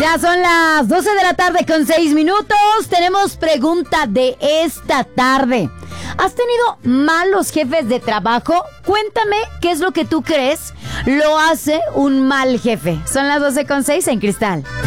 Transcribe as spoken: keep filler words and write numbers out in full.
Ya son las doce de la tarde con seis minutos. Tenemos pregunta de esta tarde. ¿Has tenido malos jefes de trabajo? Cuéntame qué es lo que tú crees lo hace un mal jefe. Son las doce con seis en Cristal.